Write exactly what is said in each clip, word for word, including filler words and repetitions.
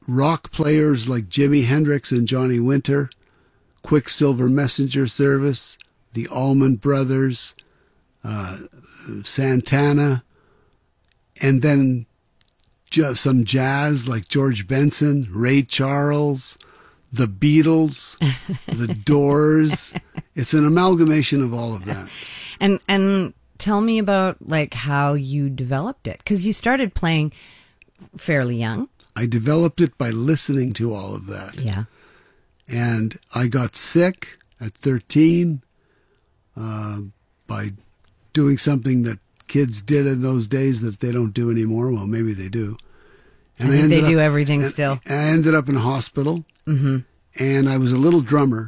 rock players like Jimi Hendrix and Johnny Winter, Quicksilver Messenger Service, the Allman Brothers, uh, Santana, and then just some jazz like George Benson, Ray Charles, the Beatles, the Doors. It's an amalgamation of all of that. And and tell me about like how you developed it, because you started playing fairly young. I developed it by listening to all of that. Yeah. And I got sick at thirteen uh, by doing something that kids did in those days that they don't do anymore. Well, maybe they do. And I, I they up, do everything and, still. And I ended up in a hospital. Mm-hmm. And I was a little drummer.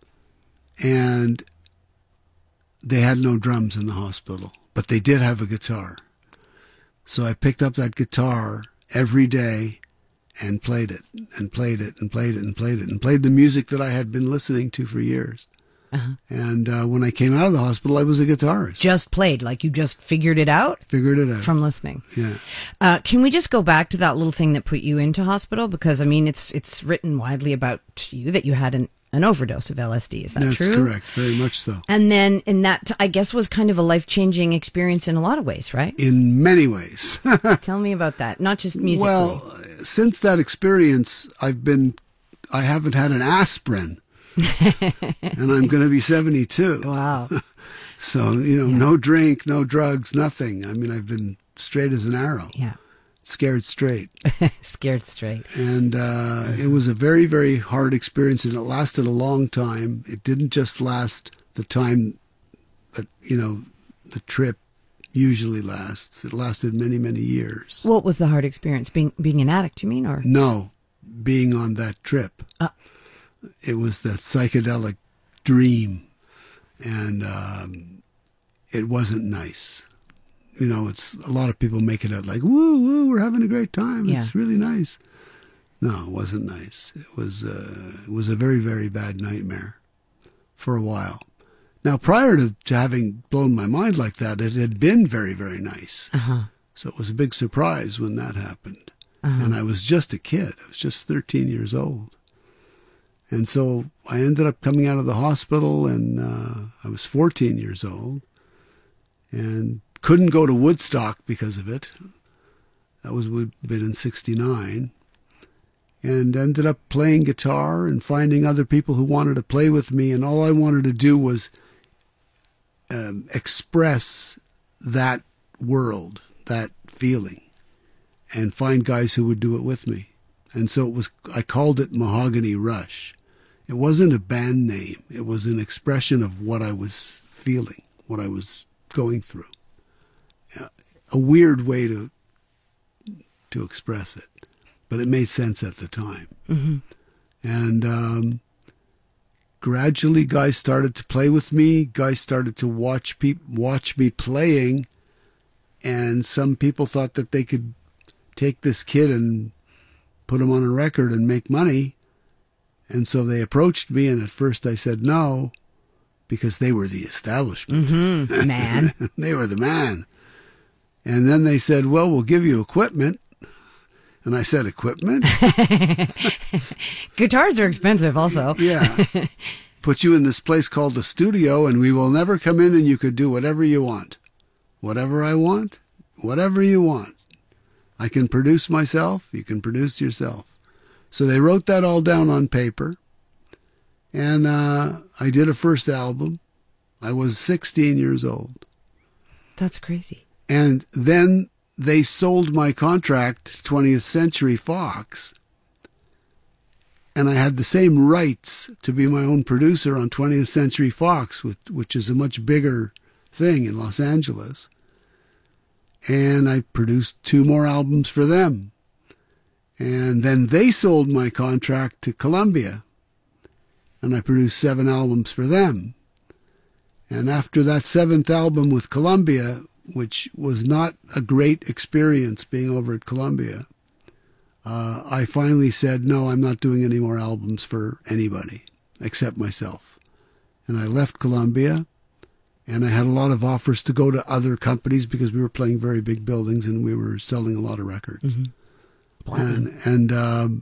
And they had no drums in the hospital. But they did have a guitar. So I picked up that guitar every day and played it and played it and played it and played it and played the music that I had been listening to for years. Uh-huh. And uh, when I came out of the hospital, I was a guitarist. Just played, like you just figured it out? Figured it out. From listening. Yeah. Uh, can we just go back to that little thing that put you into hospital? Because, I mean, it's it's written widely about you that you had an, an overdose of L S D. Is that That's true? That's correct. Very much so. And then, in that, I guess, was kind of a life-changing experience in a lot of ways, right? In many ways. Tell me about that. Not just musically. Well, since that experience, I've been, I haven't had an aspirin. And I'm going to be seventy-two. Wow. So, you know, yeah. No drink, no drugs, nothing. I mean, I've been straight as an arrow. Yeah. Scared straight. Scared straight. And uh, it was a very, very hard experience, and it lasted a long time. It didn't just last the time that, you know, the trip usually lasts. It lasted many, many years. What was the hard experience? Being being an addict, you mean? Or No, being on that trip. Uh, it was the psychedelic dream, and um, it wasn't nice. You know, it's a lot of people make it out like, woo, woo, we're having a great time. Yeah. It's really nice. No, it wasn't nice. It was, uh, it was a very, very bad nightmare for a while. Now, prior to, to having blown my mind like that, it had been very, very nice. Uh-huh. So it was a big surprise when that happened. Uh-huh. And I was just a kid. I was just thirteen years old. And so I ended up coming out of the hospital, and uh, I was fourteen years old and couldn't go to Woodstock because of it. That was would have been in sixty-nine. And ended up playing guitar and finding other people who wanted to play with me. And all I wanted to do was um, express that world, that feeling, and find guys who would do it with me. And so it was, I called it Mahogany Rush. It wasn't a band name. It was an expression of what I was feeling, what I was going through. A weird way to to express it, but it made sense at the time. Mm-hmm. And um, gradually, guys started to play with me. Guys started to watch pe- watch me playing, and some people thought that they could take this kid and put him on a record and make money. And so they approached me, and at first I said no, because they were the establishment. Mm-hmm. Man. They were the man. And then they said, well, we'll give you equipment. And I said, equipment? Guitars are expensive also. Yeah. Put you in this place called the studio, and we will never come in, and you could do whatever you want. Whatever I want, whatever you want. I can produce myself, you can produce yourself. So they wrote that all down on paper. And uh, I did a first album. I was sixteen years old. That's crazy. And then they sold my contract to twentieth Century Fox. And I had the same rights to be my own producer on twentieth Century Fox, which is a much bigger thing in Los Angeles. And I produced two more albums for them. And then they sold my contract to Columbia. And I produced seven albums for them. And after that seventh album with Columbia, which was not a great experience being over at Columbia, uh, I finally said, no, I'm not doing any more albums for anybody except myself. And I left Columbia, and I had a lot of offers to go to other companies because we were playing very big buildings and we were selling a lot of records. Mm-hmm. And, and um,